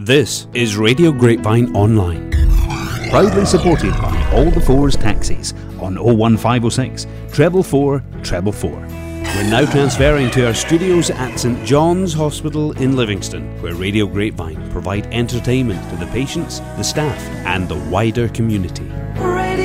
This is Radio Grapevine Online, proudly supported by All the Fours Taxis on 01506 444 444. We're now transferring to our studios at St John's Hospital in Livingston, where Radio Grapevine provide entertainment to the patients, the staff and the wider community.